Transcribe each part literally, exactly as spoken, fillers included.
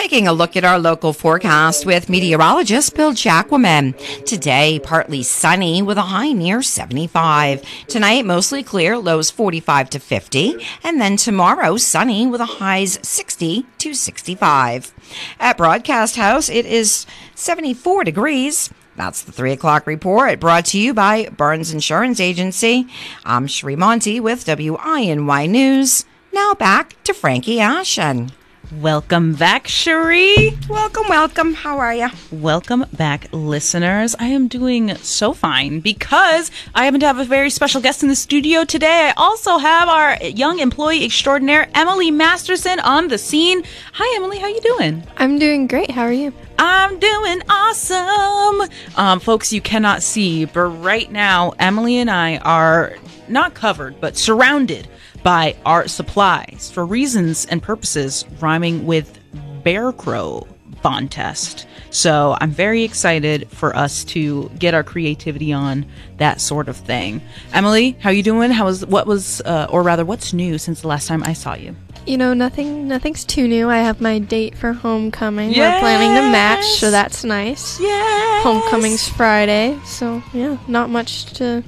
Taking a look at our local forecast with meteorologist Bill Jacquemin. Today, partly sunny with a high near seventy-five. Tonight, mostly clear, lows forty-five to fifty. And then tomorrow, sunny with a highs sixty to sixty-five. At Broadcast House, it is seventy-four degrees. That's the three o'clock report, brought to you by Burns Insurance Agency. I'm Sheree Monty with W I N Y News. Now back to Frankie Ashen. Welcome back, Cherie. Welcome, welcome. How are you? Welcome back, listeners. I am doing so fine because I happen to have a very special guest in the studio today. I also have our young employee extraordinaire, Emily Masterson, on the scene. Hi, Emily. How you doing? I'm doing great. How are you? I'm doing awesome. Um, folks, you cannot see, but right now, Emily and I are not covered, but surrounded by art supplies for reasons and purposes rhyming with Bear Crow Contest. So I'm very excited for us to get our creativity on that sort of thing. Emily, how you doing? How was what was uh, or rather what's new since the last time I saw you? You know, nothing nothing's too new. I have my date for homecoming. Yes! We're planning to match, so that's nice. Yes. Homecoming's Friday, so yeah, not much to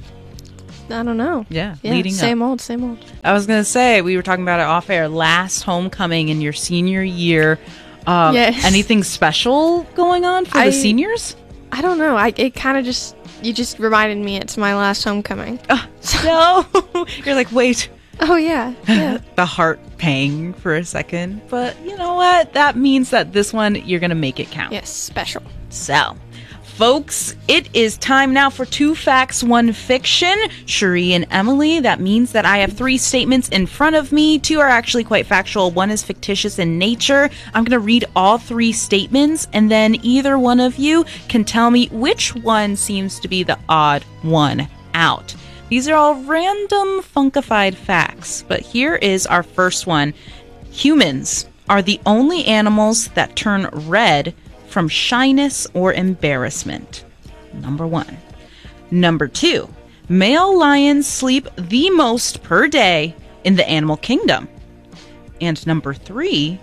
I don't know. Yeah, yeah leading same up. old, same old. I was going to say, we were talking about it off air, last homecoming in your senior year. Um, yes. Anything special going on for I, the seniors? I don't know. I It kind of just, you just reminded me it's my last homecoming. Uh, no. You're like, wait. Oh, yeah. yeah. The heart pang for a second. But you know what? That means that this one, you're going to make it count. Yes, special. So, folks, it is time now for Two Facts, One Fiction. Cherie and Emily, that means that I have three statements in front of me. Two are actually quite factual. One is fictitious in nature. I'm going to read all three statements, and then either one of you can tell me which one seems to be the odd one out. These are all random, funkified facts, but here is our first one. Humans are the only animals that turn red from shyness or embarrassment. Number one. Number two, male lions sleep the most per day in the animal kingdom. And number three,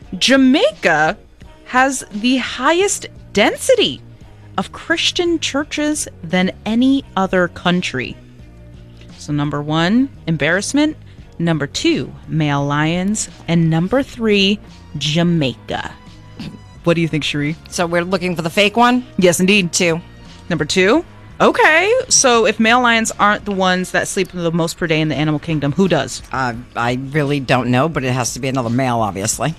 Jamaica has the highest density of Christian churches than any other country. So number one, embarrassment. Number two, male lions. And number three, Jamaica. What do you think, Cherie? So we're looking for the fake one? Yes, indeed. Two. Number two? Okay. So if male lions aren't the ones that sleep the most per day in the animal kingdom, who does? Uh, I really don't know, but it has to be another male, obviously.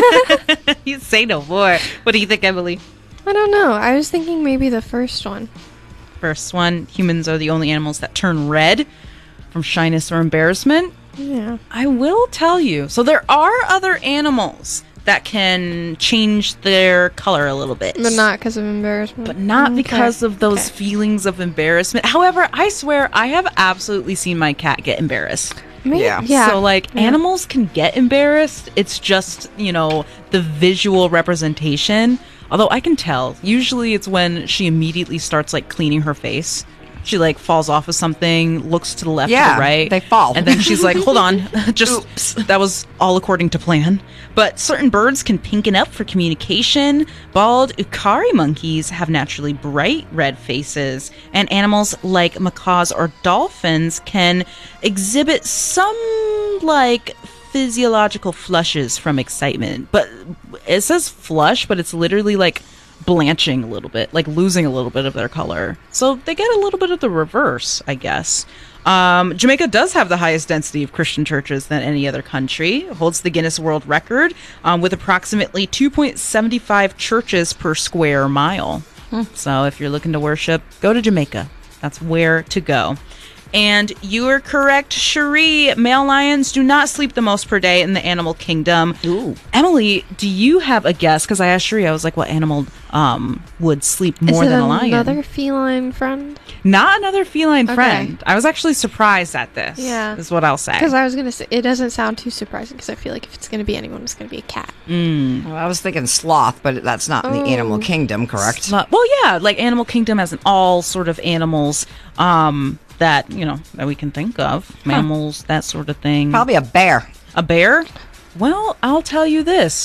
You say no more. What do you think, Emily? I don't know. I was thinking maybe the first one. First one, humans are the only animals that turn red from shyness or embarrassment. Yeah. I will tell you. So there are other animals that can change their color a little bit. But not because of embarrassment. But not Okay. because of those Okay. feelings of embarrassment. However, I swear I have absolutely seen my cat get embarrassed. Me? Yeah. Yeah. So, like, Yeah. animals can get embarrassed. It's just, you know, the visual representation. Although I can tell. Usually it's when she immediately starts, like, cleaning her face. She, like, falls off of something, looks to the left or Yeah, the right. they fall. And then she's like, hold on. Just, Oops. That was all according to plan. But certain birds can pinken up for communication. Bald Ukari monkeys have naturally bright red faces. And animals like macaws or dolphins can exhibit some, like, physiological flushes from excitement. But it says flush, but it's literally, like, blanching a little bit, like losing a little bit of their color. So they get a little bit of the reverse, I guess. Um, Jamaica does have the highest density of Christian churches than any other country. It holds the Guinness World Record um, with approximately two point seven five churches per square mile. Hmm. So if you're looking to worship, go to Jamaica. That's where to go. And you are correct, Cherie. Male lions do not sleep the most per day in the animal kingdom. Ooh. Emily, do you have a guess? Because I asked Cherie, I was like, what animal um, would sleep more Is it than a lion? another feline friend? Not another feline Okay. friend. I was actually surprised at this. Yeah. Is what I'll say. Because I was going to say, it doesn't sound too surprising because I feel like if it's going to be anyone, it's going to be a cat. Mm. Well, I was thinking sloth, but that's not in the Oh. animal kingdom, correct? Slut- Well, yeah, like animal kingdom has an all sort of animals um, that, you know, that we can think of. Mammals, that sort of thing. Probably a bear. A bear? Well, I'll tell you this.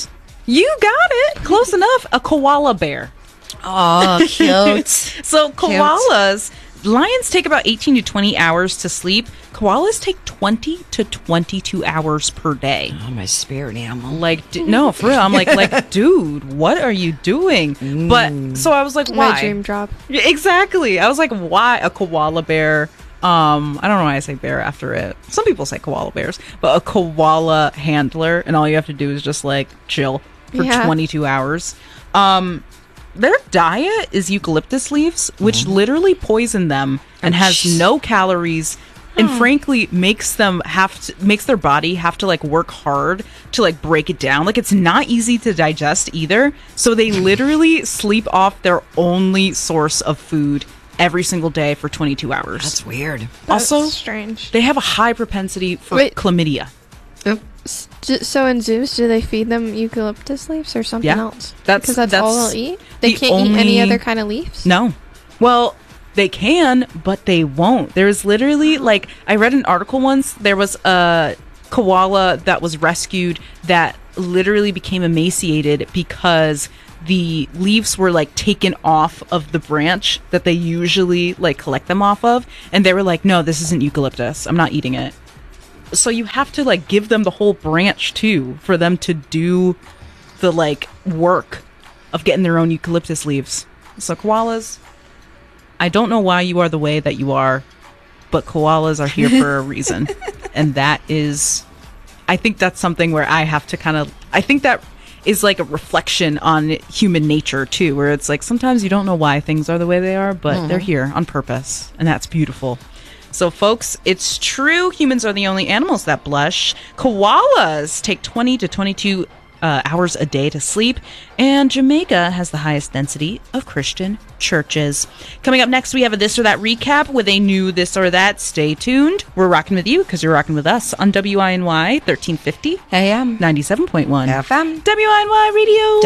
You got it. Close enough. A koala bear. Oh, cute. So koalas, lions take about eighteen to twenty hours to sleep. Koalas take twenty to twenty-two hours per day. Oh, my spirit animal. Like, d- no, for real. I'm like, like, dude, what are you doing? Mm. But so I was like, why? My dream job. Yeah, exactly. I was like, why a koala bear? Um, I don't know why I say bear after it. Some people say koala bears, but a koala handler, and all you have to do is just like chill for Yeah. twenty-two hours. Um, their diet is eucalyptus leaves, which literally poison them and Oh, has jeez. no calories. And frankly, makes them have to, makes their body have to like work hard to like break it down. Like it's not easy to digest either. So they literally sleep off their only source of food every single day for twenty-two hours. That's weird. That's Also, strange. they have a high propensity for Wait. chlamydia. S- d- So in zoos, do they feed them eucalyptus leaves or something Yeah. else? That's- Because that's, all that's they'll eat. They the can't eat any only- other kind of leaves. No. Well, they can, but they won't. There's literally like I read an article once. There was a koala that was rescued that literally became emaciated because the leaves were like taken off of the branch that they usually like collect them off of, and they were like, "No, this isn't eucalyptus. I'm not eating it." So you have to like give them the whole branch too for them to do the like work of getting their own eucalyptus leaves. So koalas, I don't know why you are the way that you are, but koalas are here for a reason. And that is, I think that's something where I have to kind of, I think that is like a reflection on human nature too, where it's like sometimes you don't know why things are the way they are, but they're here on purpose. And that's beautiful. So folks, it's true. Humans are the only animals that blush. Koalas take twenty to twenty-two Uh, hours a day to sleep, and Jamaica has the highest density of Christian churches. Coming up next, we have a This or That recap with a new This or That. Stay tuned. We're rocking with you because you're rocking with us on W I N Y thirteen fifty A M ninety-seven point one F M. W I N Y Radio.